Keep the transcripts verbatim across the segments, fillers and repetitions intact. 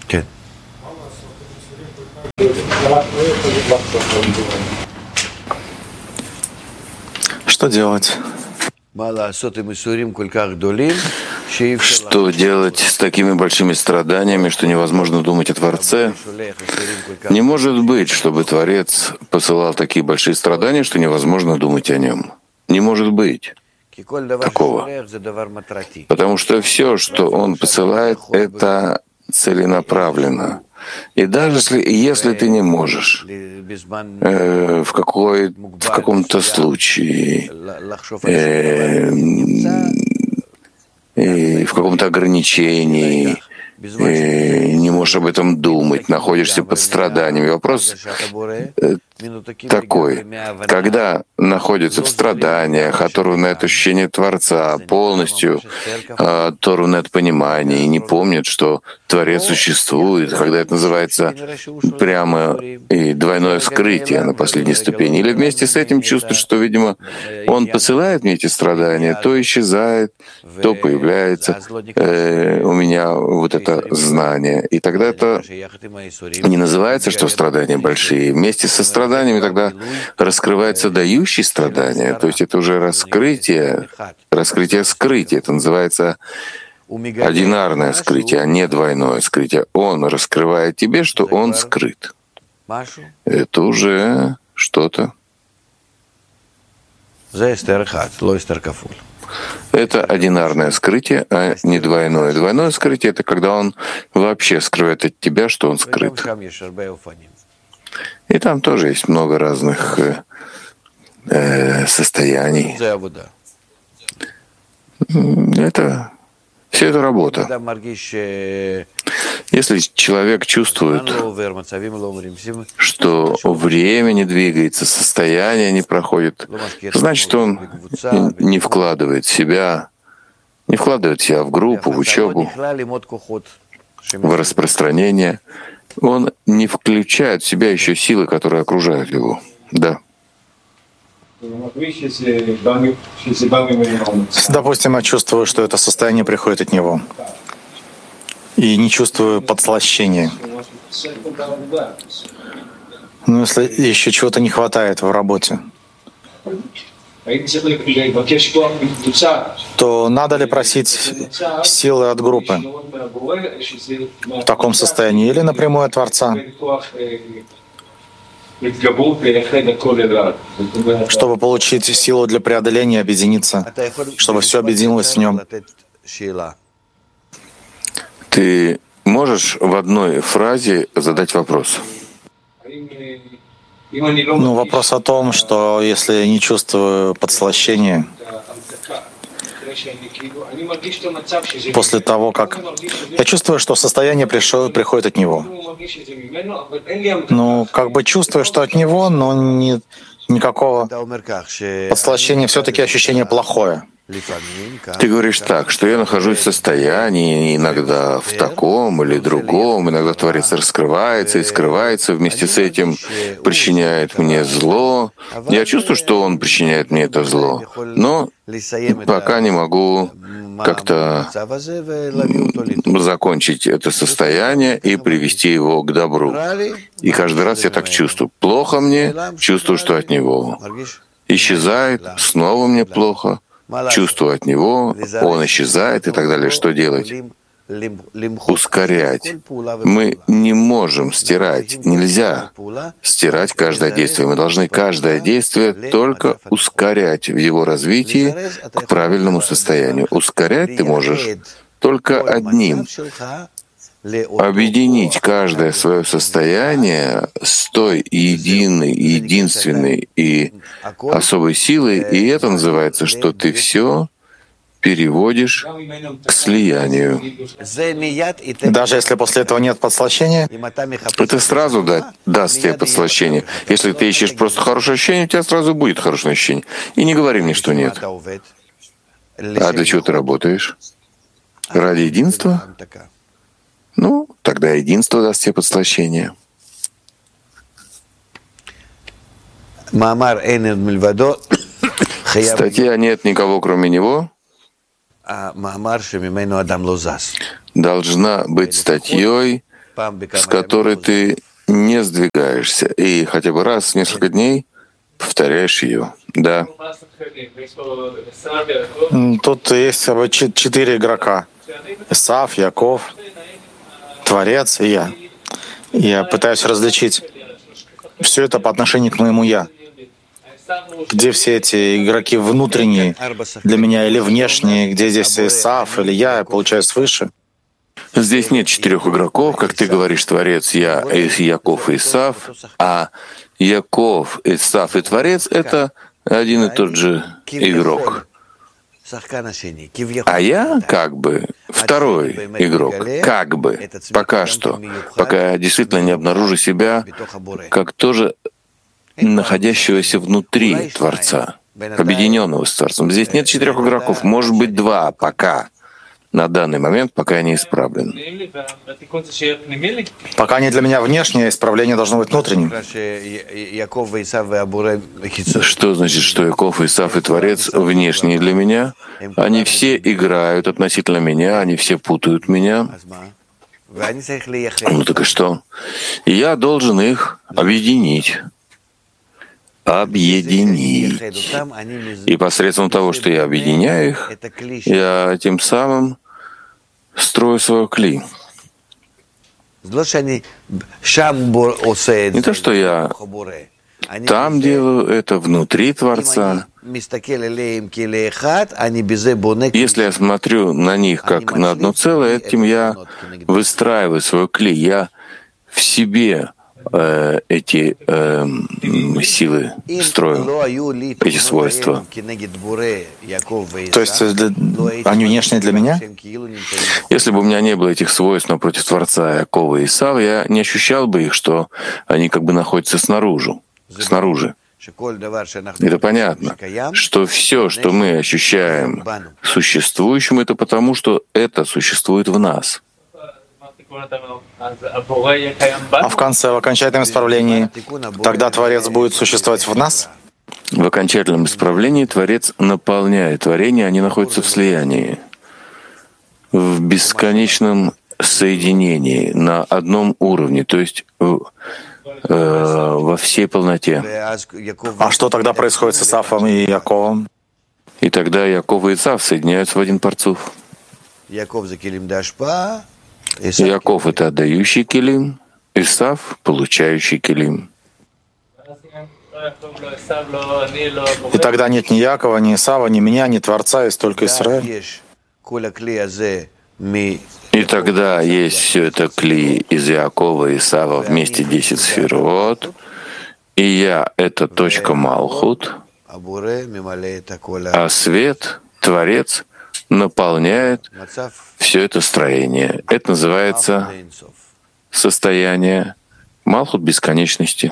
כן. Что делать? Что делать с такими большими страданиями, что невозможно думать о Творце? Не может быть, чтобы Творец посылал такие большие страдания, что невозможно думать о нем. Не может быть такого. Потому что все, что Он посылает, это целенаправленно. И даже если, если ты не можешь э, в, какой, в каком-то случае э, и в каком-то ограничении э, не можешь об этом думать, находишься под страданиями. Вопрос э, такой: когда находится в страданиях, оторваны от ощущения Творца, полностью э, оторваны от понимания и не помнят, что Творец существует, когда это называется прямо и двойное скрытие на последней ступени, или вместе с этим чувствуют, что, видимо, Он посылает мне эти страдания, то исчезает, то появляется э, у меня вот это знание. И тогда это не называется, что страдания большие. Вместе со страданиями тогда раскрывается дающий страдания, то есть это уже раскрытие, раскрытие скрытия. Это называется одинарное скрытие, а не двойное скрытие. Он раскрывает тебе, что он скрыт. Это уже что-то. Это одинарное скрытие, а не двойное. Двойное скрытие — это когда он вообще скрывает от тебя, что он скрыт. И там тоже есть много разных э, состояний. Это все это работа. Если человек чувствует, что время не двигается, состояние не проходит, значит, он не вкладывает себя, не вкладывает себя в группу, в учебу, в распространение. Он не включает в себя еще силы, которые окружают его. Да. Допустим, я чувствую, что это состояние приходит от него, и не чувствую подслащения. Но если еще чего-то не хватает в работе, то надо ли просить силы от группы в таком состоянии или напрямую от Творца, чтобы получить силу для преодоления, объединиться, чтобы все объединилось в нем? Ты можешь в одной фразе задать вопрос? Ну, вопрос о том, что если я не чувствую подслащения, после того, как... Я чувствую, что состояние пришел, приходит от него. Ну, как бы чувствую, что от него, но не, никакого подслащения, все-таки ощущение плохое. Ты говоришь так, что я нахожусь в состоянии иногда в таком или другом, иногда Творец раскрывается и скрывается, вместе с этим причиняет мне зло. Я чувствую, что Он причиняет мне это зло, но пока не могу как-то закончить это состояние и привести его к добру. И каждый раз я так чувствую. Плохо мне, чувствую, что от Него. Исчезает, снова мне плохо. Чувство от него, он исчезает и так далее. Что делать? Ускорять. Мы не можем стирать, нельзя стирать каждое действие. Мы должны каждое действие только ускорять в его развитии к правильному состоянию. Ускорять ты можешь только одним. Объединить каждое свое состояние с той единой, единственной и особой силой, и это называется, что ты все переводишь к слиянию. Даже если после этого нет подслащения? Это сразу да, даст тебе подслащение. Если ты ищешь просто хорошее ощущение, у тебя сразу будет хорошее ощущение. И не говори мне, что нет. А для чего ты работаешь? Ради единства? Ну, тогда единство даст тебе подслащение. Статья «Нет никого, кроме него» должна быть статьей, с которой ты не сдвигаешься, и хотя бы раз в несколько дней повторяешь ее. Да. Тут есть четыре игрока. Исав, Яков, Творец и я. Я пытаюсь различить все это по отношению к моему «я». Где все эти игроки внутренние для меня или внешние, где здесь Исав или я, я получаю свыше? Здесь нет четырех игроков, как ты говоришь, Творец, я, Яков и Исав, а Яков, Исав и Творец — это один и тот же игрок. А я как бы второй игрок, как бы, пока что, пока я действительно не обнаружу себя как тоже находящегося внутри Творца, объединенного с Творцом. Здесь нет четырех игроков, может быть два пока, на данный момент, пока я не исправлен. Пока не для меня внешнее, исправление должно быть внутренним. Что значит, что Яков, Исав и Творец внешние для меня? Они все играют относительно меня, они все путают меня. Ну так и что? Я должен их объединить. Объединить. И посредством того, что я объединяю их, я тем самым строю свое кли. Не то, что я там делаю это внутри Творца. Если я смотрю на них как на одно целое, этим я выстраиваю свое кли. Я в себе э, эти э, силы строю, эти свойства. То есть они внешние для меня? Если бы у меня не было этих свойств напротив Творца Якова и Исава, я не ощущал бы их, что они как бы находятся снаружи. снаружи. Это понятно, что все, что мы ощущаем существующим, это потому, что это существует в нас. А в конце, в окончательном исправлении, тогда Творец будет существовать в нас? В окончательном исправлении Творец наполняет творение, они находятся в слиянии, в бесконечном соединении, на одном уровне, то есть в, э, во всей полноте. А что тогда происходит с Исафом и Яковом? И тогда Яков и Исав соединяются в один парцуф. Яков — это отдающий килим, Исав — получающий килим. И тогда нет ни Якова, ни Исава, ни меня, ни Творца, есть только Израиль. И тогда есть все это кли из Якова и Исава вместе десять сферот, и я — это точка Малхут, а свет, Творец, наполняет все это строение. Это называется состояние Малхут бесконечности.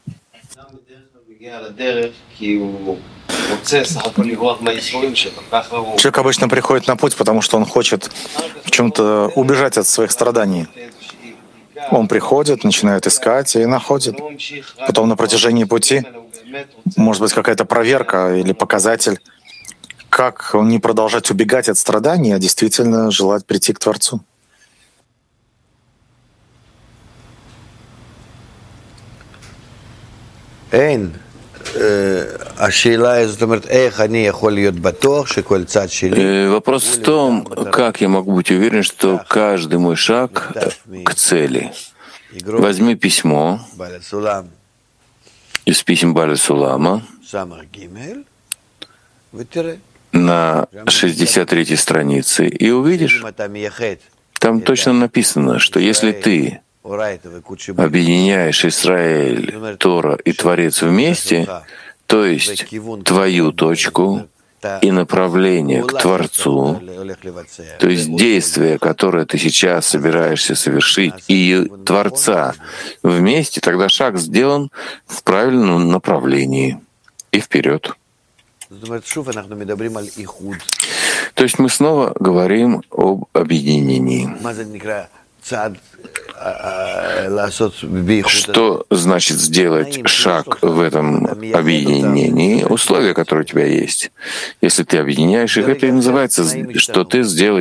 Человек обычно приходит на путь, потому что он хочет в чем-то убежать от своих страданий. Он приходит, начинает искать и находит. Потом на протяжении пути может быть какая-то проверка или показатель, как не продолжать убегать от страданий, а действительно желать прийти к Творцу. Вопрос в том, как я могу быть уверен, что каждый мой шаг к цели. Возьми письмо из писем Баля Сулама на шестьдесят третьей странице и увидишь, там точно написано, что если ты объединяешь Израиль, Тора и Творец вместе, то есть твою точку и направление к Творцу, то есть действие, которое ты сейчас собираешься совершить, и Творца вместе, тогда шаг сделан в правильном направлении и вперед. То есть мы снова говорим об объединении. Что значит сделать шаг в этом объединении? Условия, которые у тебя есть. Если ты объединяешь их, это и называется, что ты сделаешь